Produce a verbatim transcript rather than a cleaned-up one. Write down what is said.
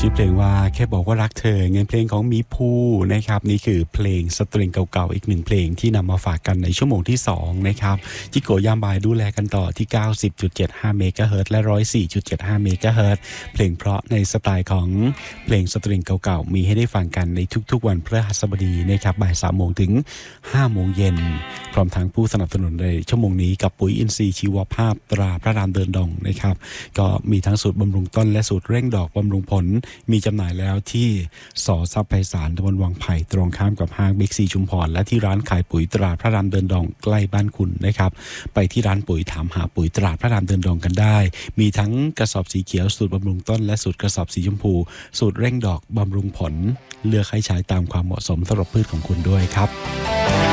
ชื่อเพลงว่าแค่บอกว่ารักเธอเงินเพลงของมีภูนะครับนี่คือเพลงสตริงเก่าๆอีกหนึ่งเพลงที่นำมาฝากกันในชั่วโมงที่สองนะครับจิโกยามบายดูแลกันต่อที่ เก้าสิบจุดเจ็ดห้า เมกะเฮิรตซ์และ หนึ่งร้อยสี่จุดเจ็ดห้า เมกะเฮิรตซ์เพลงเพราะในสไตล์ของเพลงสตริงเก่าๆมีให้ได้ฟังกันในทุกๆวันพฤหัสบดีนะครับบ่ายสามโมงถึงห้าโมงเย็นพร้อมทั้งผู้สนับสนุนในชั่วโมงนี้กับปุ๋ยอินทรีย์ชีวภาพตราพระรามเดินดงนะครับก็มีทั้งสูตรบำรุงต้นและสูตรเร่งดอกบำรุงผลมีจำหน่ายแล้วที่สอทรัพย์ไพศาลตำบลวังไผ่ตรงข้ามกับห้างบิ๊กซีชุมพรและที่ร้านขายปุ๋ยตราพระรามเดินดงใกล้บ้านคุณนะครับไปที่ร้านปุ๋ยถามหาปุ๋ยตราพระรามเดินดงกันได้มีทั้งกระสอบสีเขียวสูตรบำรุงต้นและสูตรกระสอบสีชมพูสูตรเร่งดอกบำรุงผลเลือกให้ใช้ตามความเหมาะสมสำหรับพืชของคุณด้วยครับ